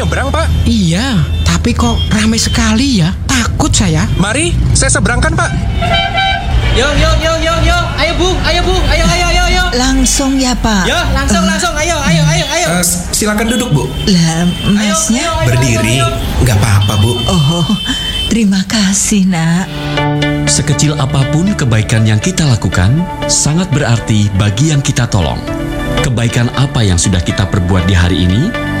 nyebrang, Pak? Iya, tapi kok ramai sekali ya? Takut saya. Mari, saya seberangkan, Pak. Yo. Ayo Bung, ayo. Langsung ya, Pak? Yo, langsung. Ayo. Silakan duduk, Bu. Lah, masnya? Berdiri, nggak apa-apa, Bu. Oh, terima kasih, Nak. Sekecil apapun kebaikan yang kita lakukan, sangat berarti bagi yang kita tolong. Kebaikan apa yang sudah kita perbuat di hari ini